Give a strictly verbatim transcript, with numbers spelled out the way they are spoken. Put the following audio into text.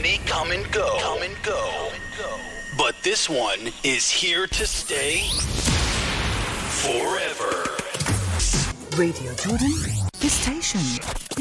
Many come and go. Come and go. But this one is here to stay forever. Radio Jordan, the station.